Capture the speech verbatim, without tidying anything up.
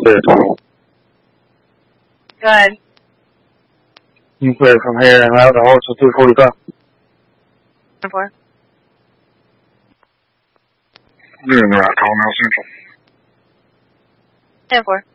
Clear tunnel. Go ahead. You clear from here and out the horse to two forty-five. ten four. You're in the right call now, Central. ten four.